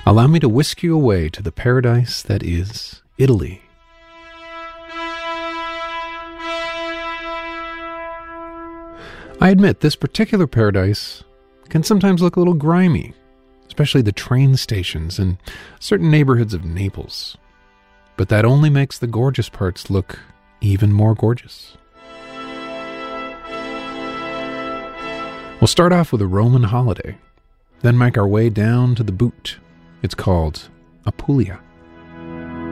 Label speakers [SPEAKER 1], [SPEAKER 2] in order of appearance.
[SPEAKER 1] Allow me to whisk you away to the paradise that is Italy. I admit this particular paradise can sometimes look a little grimy, especially the train stations and certain neighborhoods of Naples. But that only makes the gorgeous parts look even more gorgeous. We'll start off with a Roman holiday, then make our way down to the boot. It's called Apulia.